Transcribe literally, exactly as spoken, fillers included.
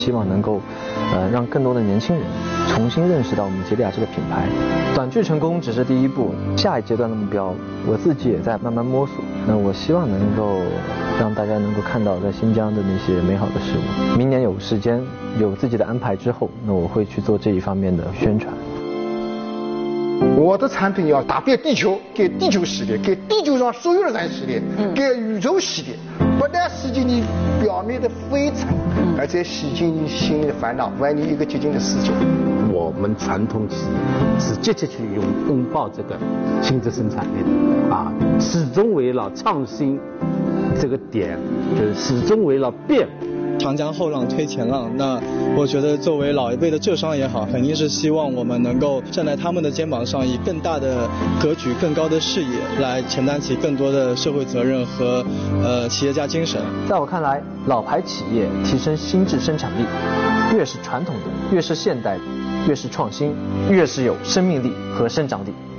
希望能够，呃，让更多的年轻人重新认识到我们吉利亚这个品牌。短剧成功只是第一步，下一阶段的目标，我自己也在慢慢摸索。那我希望能够让大家能够看到在新疆的那些美好的事物。明年有时间，有自己的安排之后，那我会去做这一方面的宣传。 我的产品要打遍地球，给地球洗脸，给地球上所有的人洗脸，嗯、给宇宙洗脸。不但洗净你表面的灰尘，嗯、而且洗净你心里的烦恼，还你一个洁净的世界。 我们传统企业是积极去拥拥抱这个新质生产力的啊，始终围绕创新这个点，就是始终围绕变。 长江后浪推前浪，那我觉得作为老一辈的浙商也好，肯定是希望我们能够站在他们的肩膀上，以更大的格局、更高的视野来承担起更多的社会责任和呃企业家精神。 在我看来，老牌企业提升新质生产力，越是传统的，越是现代的，越是创新，越是有生命力和生长力。